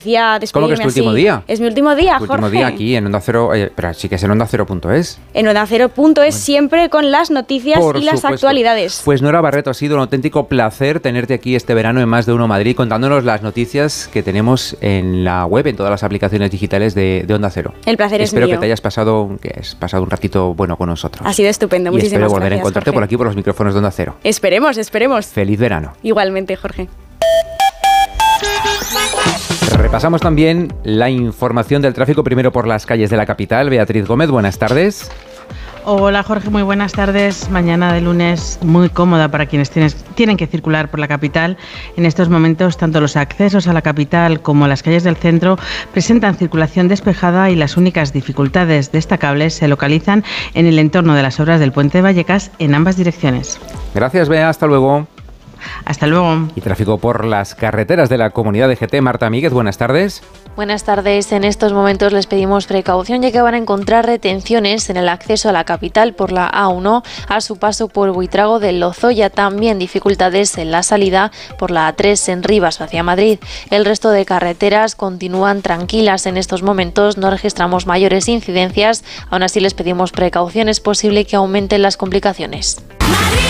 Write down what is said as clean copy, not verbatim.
¿Cómo que es tu último día? Es mi último día, Jorge. Tu último día aquí en Onda Cero, pero sí que es en Onda Cero.es. En Onda Cero.es siempre con las noticias y las actualidades. Pues Nora Barreto, ha sido un auténtico placer tenerte aquí este verano en Más de Uno Madrid, contándonos las noticias que tenemos en la web, en todas las aplicaciones digitales de Onda Cero. El placer es mío. Espero que te hayas pasado un ratito bueno con nosotros. Ha sido estupendo, muchísimas gracias. Y espero volver a encontrarte, Jorge, por aquí por los micrófonos de Onda Cero. Esperemos. Feliz verano. Igualmente, Jorge. Repasamos también la información del tráfico, primero por las calles de la capital. Beatriz Gómez, buenas tardes. Hola Jorge, muy buenas tardes. Mañana de lunes muy cómoda para quienes tienen que circular por la capital. En estos momentos, tanto los accesos a la capital como las calles del centro presentan circulación despejada y las únicas dificultades destacables se localizan en el entorno de las obras del Puente de Vallecas en ambas direcciones. Gracias, Bea. Hasta luego. Hasta luego. Y tráfico por las carreteras de la comunidad de GT. Marta Míguez, buenas tardes. Buenas tardes. En estos momentos les pedimos precaución ya que van a encontrar retenciones en el acceso a la capital por la A1 a su paso por Buitrago del Lozoya. También dificultades en la salida por la A3 en Rivas hacia Madrid. El resto de carreteras continúan tranquilas en estos momentos. No registramos mayores incidencias. Aún así les pedimos precaución. Es posible que aumenten las complicaciones. ¡Madrid!